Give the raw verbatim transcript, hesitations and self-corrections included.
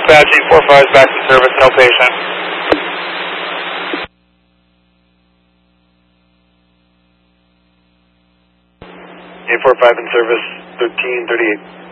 dispatch, eight four five is back in service, no patient. eight four five in service, thirteen thirty-eight.